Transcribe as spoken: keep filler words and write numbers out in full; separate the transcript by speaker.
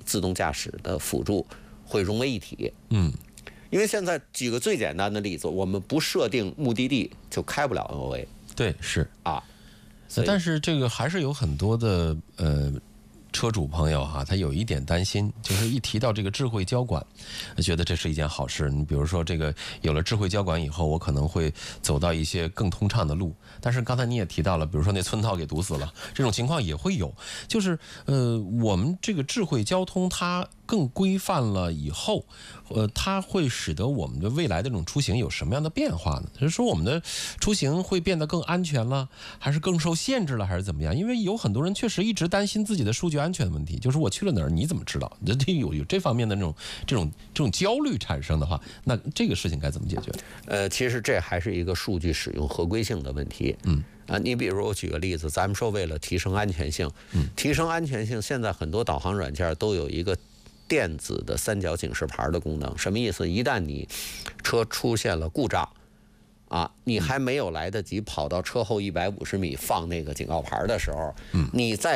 Speaker 1: 自动驾驶的辅助会融为一体。
Speaker 2: 嗯，
Speaker 1: 因为现在举个最简单的例子，我们不设定目的地就开不了 N O A。
Speaker 2: 对，是
Speaker 1: 啊。
Speaker 2: 但是这个还是有很多的呃。车主朋友哈，他有一点担心，就是一提到这个智慧交管，觉得这是一件好事。你比如说，这个有了智慧交管以后，我可能会走到一些更通畅的路。但是刚才你也提到了，比如说那村道给堵死了，这种情况也会有。就是呃，我们这个智慧交通它更规范了以后，呃，它会使得我们的未来的这种出行有什么样的变化呢？就是说，我们的出行会变得更安全了，还是更受限制了，还是怎么样？因为有很多人确实一直担心自己的数据安全的问题，就是我去了哪儿，你怎么知道？这有有这方面的这种这种这种焦虑产生的话，那这个事情该怎么解决？
Speaker 1: 呃，其实这还是一个数据使用合规性的问题。
Speaker 2: 嗯。
Speaker 1: 啊，你比如我举个例子，咱们说为了提升安全性，
Speaker 2: 嗯，
Speaker 1: 提升安全性，现在很多导航软件都有一个电子的三角警示牌的功能。什么意思？一旦你车出现了故障，啊，你还没有来得及跑到车后一百五十米放那个警告牌的时候，
Speaker 2: 嗯，
Speaker 1: 你在